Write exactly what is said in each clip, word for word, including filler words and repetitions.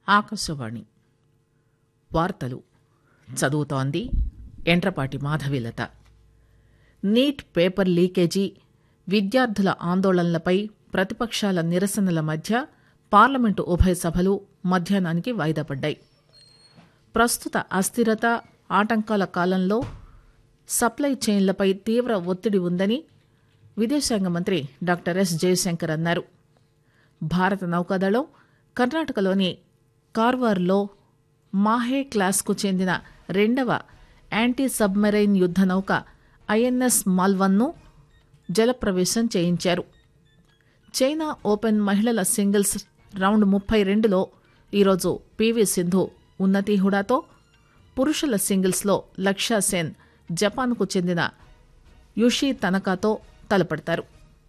ఆకాశవాణి వార్తలు చదువుతోంది Entrapati Madhavilatha. Neat paper leakage, విద్యార్థుల ఆందోళనలపై ప్రతిపక్షాల నిరసనల మధ్య పార్లమెంటు ఉభయ సభలు మధ్యాహ్నానికి వాయిదా పడ్డాయి. ప్రస్తుత అస్థిరత, ఆటంకాల కాలంలో సప్లై చైన్లపై తీవ్ర ఒత్తిడి ఉందని విదేశాంగ మంత్రి డాక్టర్ ఎస్ జయశంకర్ అన్నారు. భారత నౌకాదళం కర్ణాటకలోని కార్వార్లో మాహే క్లాస్కు చెందిన రెండవ యాంటీ సబ్మెరైన్ యుద్ద నౌక ఐఎన్ఎస్ మాల్వన్ను జలప్రవేశం చేయించారు. చైనా ఓపెన్ మహిళల సింగిల్స్ రౌండ్ ముప్పై రెండులో ఈరోజు పీవీ సింధు ఉన్నతి హుడాతో, పురుషుల సింగిల్స్లో లక్ష్య సేన్ జపాన్కు చెందిన యుషి తనకాతో తలపడతారు.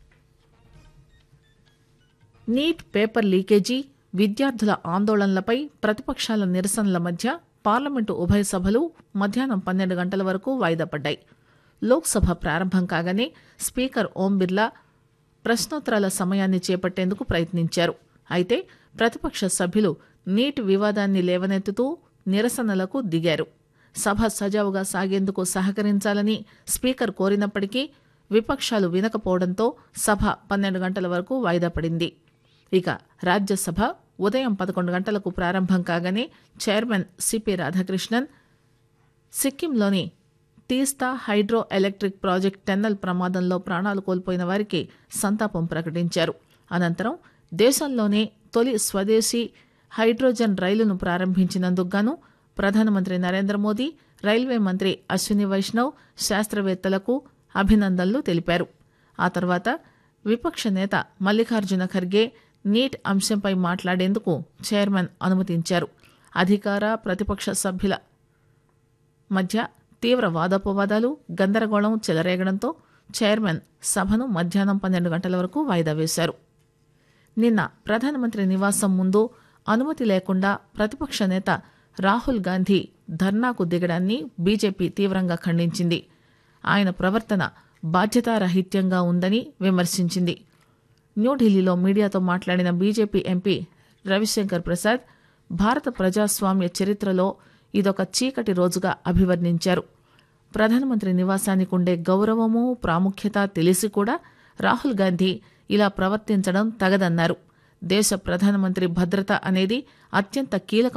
నీట్ పేపర్ లీకేజీ, విద్యార్థుల ఆందోళనలపై ప్రతిపక్షాల నిరసనల మధ్య పార్లమెంటు ఉభయ సభలు మధ్యాహ్నం పన్నెండు గంటల వరకు వాయిదా పడ్డాయి. లోక్సభ ప్రారంభం కాగానే స్పీకర్ ఓం బిర్లా ప్రశ్నోత్తరాల సమయాన్ని చేపట్టేందుకు ప్రయత్నించారు. అయితే ప్రతిపక్ష సభ్యులు నీట్ వివాదాన్ని లేవనెత్తుతూ నిరసనలకు దిగారు. సభ సజావుగా సాగేందుకు సహకరించాలని స్పీకర్ కోరినప్పటికీ విపక్షాలు వినకపోవడంతో సభ పన్నెండు గంటల వరకు వాయిదా పడింది. ఇక రాజ్యసభ ఉదయం పదకొండు గంటలకు ప్రారంభం కాగానే చైర్మన్ సిపి రాధాకృష్ణన్ సిక్కింలోని తీస్తా హైడ్రో ఎలక్ట్రిక్ ప్రాజెక్ట్ టెన్నెల్ ప్రమాదంలో ప్రాణాలు కోల్పోయిన వారికి సంతాపం ప్రకటించారు. అనంతరం దేశంలోనే తొలి స్వదేశీ హైడ్రోజన్ రైలును ప్రారంభించినందుకు గాను ప్రధానమంత్రి నరేంద్ర మోదీ, రైల్వే మంత్రి అశ్విని వైష్ణవ్ శాస్త్రవేత్తలకు అభినందనలు తెలిపారు. ఆ తర్వాత విపక్ష నేత మల్లికార్జున ఖర్గే నీట్ అంశంపై మాట్లాడేందుకు చైర్మన్ అనుమతించారు. అధికార ప్రతిపక్ష సభ్యుల మధ్య తీవ్ర వాదోపవాదాలు, గందరగోళం చెలరేగడంతో చైర్మన్ సభను మధ్యాహ్నం పన్నెండు గంటల వరకు వాయిదా వేశారు. నిన్న ప్రధానమంత్రి నివాసం ముందు అనుమతి లేకుండా ప్రతిపక్ష నేత రాహుల్ గాంధీ ధర్నాకు దిగడాన్ని బీజేపీ తీవ్రంగా ఖండించింది. ఆయన ప్రవర్తన బాధ్యతారహిత్యంగా ఉందని విమర్శించింది. న్యూఢిల్లీలో మీడియాతో మాట్లాడిన బీజేపీ ఎంపీ రవిశంకర్ ప్రసాద్ భారత ప్రజాస్వామ్య చరిత్రలో ఇదొక చీకటి రోజుగా అభివర్ణించారు. ప్రధానమంత్రి నివాసానికి ఉండే గౌరవము, ప్రాముఖ్యత తెలిసి కూడా రాహుల్ గాంధీ ఇలా ప్రవర్తించడం తగదన్నారు. దేశ ప్రధానమంత్రి భద్రత అనేది అత్యంత కీలక